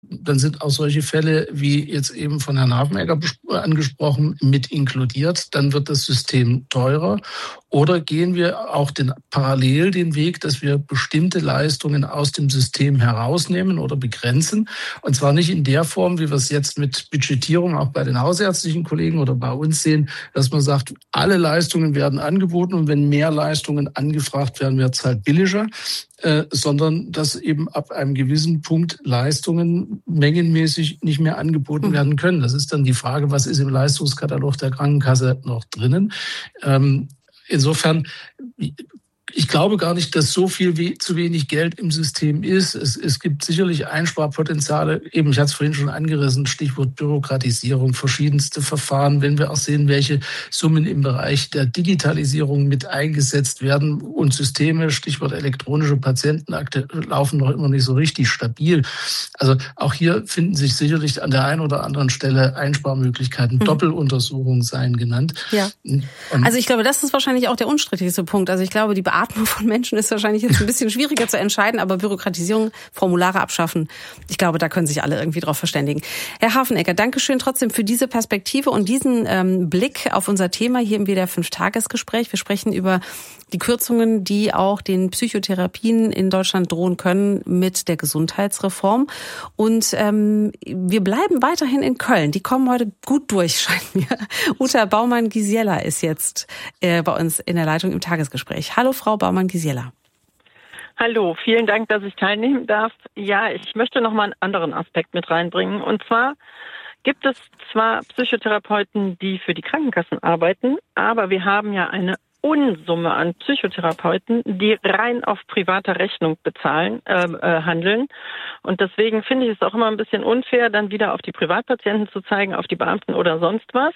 dann sind auch solche Fälle, wie jetzt eben von Herrn Hafenegger angesprochen, mit inkludiert. Dann wird das System teurer. Oder gehen wir auch parallel den Weg, dass wir bestimmte Leistungen aus dem System herausnehmen oder begrenzen. Und zwar nicht in der Form, wie wir es jetzt mit Budgetierung auch bei den hausärztlichen Kollegen oder bei uns sehen, dass man sagt, alle Leistungen werden angeboten und wenn mehr Leistungen angefragt werden, wird es halt billiger. Sondern dass eben ab einem gewissen Punkt Leistungen mengenmäßig nicht mehr angeboten werden können. Das ist dann die Frage, was ist im Leistungskatalog der Krankenkasse noch drinnen? Insofern, ich glaube gar nicht, dass so viel zu wenig Geld im System ist. Es gibt sicherlich Einsparpotenziale. Eben, ich hatte es vorhin schon angerissen, Stichwort Bürokratisierung, verschiedenste Verfahren. Wenn wir auch sehen, welche Summen im Bereich der Digitalisierung mit eingesetzt werden und Systeme, Stichwort elektronische Patientenakte, laufen noch immer nicht so richtig stabil. Also auch hier finden sich sicherlich an der einen oder anderen Stelle Einsparmöglichkeiten. Doppeluntersuchungen seien genannt. Ja. Also ich glaube, das ist wahrscheinlich auch der unstrittigste Punkt. Also ich glaube, die Beatmung von Menschen ist wahrscheinlich jetzt ein bisschen schwieriger zu entscheiden, aber Bürokratisierung, Formulare abschaffen, ich glaube, da können sich alle irgendwie drauf verständigen. Herr Hafenegger, Dankeschön trotzdem für diese Perspektive und diesen Blick auf unser Thema hier im WDR 5-Tagesgespräch. Wir sprechen über die Kürzungen, die auch den Psychotherapien in Deutschland drohen können mit der Gesundheitsreform. Und wir bleiben weiterhin in Köln. Die kommen heute gut durch, scheint mir. Uta Baumann-Gisiela ist jetzt bei uns in der Leitung im Tagesgespräch. Hallo, Frau Baumann-Gisiela. Hallo, vielen Dank, dass ich teilnehmen darf. Ja, ich möchte noch mal einen anderen Aspekt mit reinbringen. Und zwar gibt es zwar Psychotherapeuten, die für die Krankenkassen arbeiten, aber wir haben ja eine Unsumme an Psychotherapeuten, die rein auf privater Rechnung handeln. Und deswegen finde ich es auch immer ein bisschen unfair, dann wieder auf die Privatpatienten zu zeigen, auf die Beamten oder sonst was.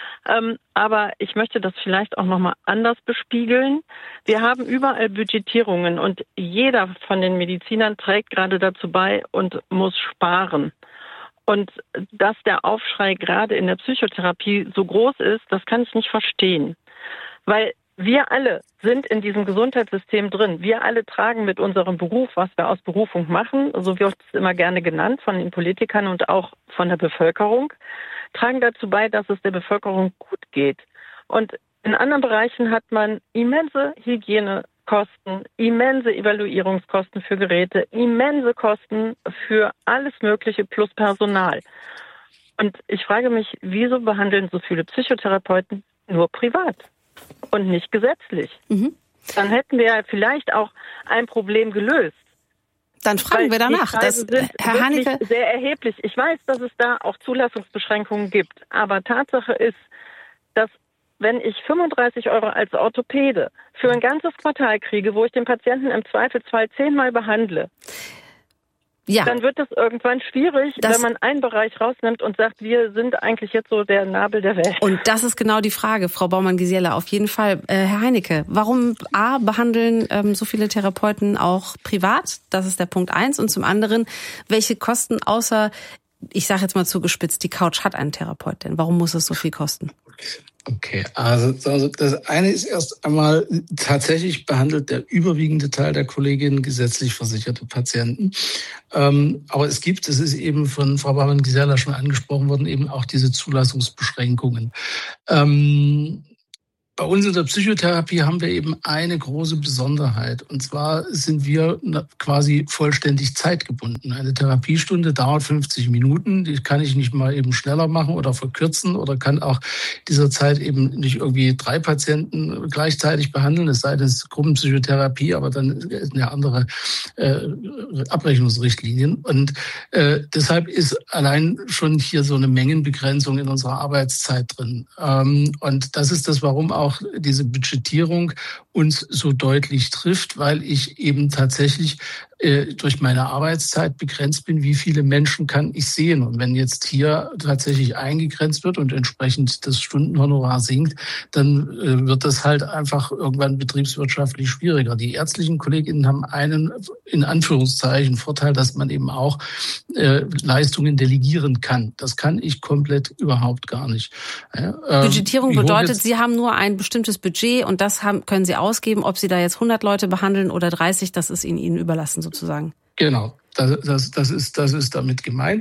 Aber ich möchte das vielleicht auch nochmal anders bespiegeln. Wir haben überall Budgetierungen und jeder von den Medizinern trägt gerade dazu bei und muss sparen. Und dass der Aufschrei gerade in der Psychotherapie so groß ist, das kann ich nicht verstehen. Weil wir alle sind in diesem Gesundheitssystem drin. Wir alle tragen mit unserem Beruf, was wir aus Berufung machen, so wird es immer gerne genannt von den Politikern und auch von der Bevölkerung, tragen dazu bei, dass es der Bevölkerung gut geht. Und in anderen Bereichen hat man immense Hygienekosten, immense Evaluierungskosten für Geräte, immense Kosten für alles Mögliche plus Personal. Und ich frage mich, wieso behandeln so viele Psychotherapeuten nur privat und nicht gesetzlich? Dann hätten wir ja vielleicht auch ein Problem gelöst. Dann fragen wir danach. Das sind Herr Haneke, sehr erheblich. Ich weiß, dass es da auch Zulassungsbeschränkungen gibt. Aber Tatsache ist, dass wenn ich 35 € als Orthopäde für ein ganzes Quartal kriege, wo ich den Patienten im Zweifelsfall 10-mal behandle, ja, dann wird es irgendwann schwierig, wenn man einen Bereich rausnimmt und sagt, wir sind eigentlich jetzt so der Nabel der Welt. Und das ist genau die Frage, Frau Baumann-Gisiela, auf jeden Fall. Herr Haneke, warum behandeln so viele Therapeuten auch privat? Das ist der Punkt 1. Und zum anderen, welche Kosten außer, ich sage jetzt mal zugespitzt, die Couch hat ein Therapeut denn? Warum muss es so viel kosten? Okay, also das eine ist erst einmal, tatsächlich behandelt der überwiegende Teil der Kolleginnen gesetzlich versicherte Patienten. Aber es ist eben von Frau Baumann-Gisiela schon angesprochen worden, eben auch diese Zulassungsbeschränkungen. Bei uns in der Psychotherapie haben wir eben eine große Besonderheit. Und zwar sind wir quasi vollständig zeitgebunden. Eine Therapiestunde dauert 50 Minuten. Die kann ich nicht mal eben schneller machen oder verkürzen oder kann auch dieser Zeit eben nicht irgendwie 3 Patienten gleichzeitig behandeln. Es sei denn, es ist Gruppenpsychotherapie, aber dann sind ja andere Abrechnungsrichtlinien. Und deshalb ist allein schon hier so eine Mengenbegrenzung in unserer Arbeitszeit drin. Und das ist das, warum auch diese Budgetierung uns so deutlich trifft, weil ich eben tatsächlich durch meine Arbeitszeit begrenzt bin, wie viele Menschen kann ich sehen. Und wenn jetzt hier tatsächlich eingegrenzt wird und entsprechend das Stundenhonorar sinkt, dann wird das halt einfach irgendwann betriebswirtschaftlich schwieriger. Die ärztlichen Kolleginnen haben einen, in Anführungszeichen, Vorteil, dass man eben auch Leistungen delegieren kann. Das kann ich komplett überhaupt gar nicht. Budgetierung bedeutet, Sie haben nur ein bestimmtes Budget und das können Sie ausgeben. Ob Sie da jetzt 100 Leute behandeln oder 30, das ist Ihnen überlassen sozusagen. Genau. Das ist damit gemeint.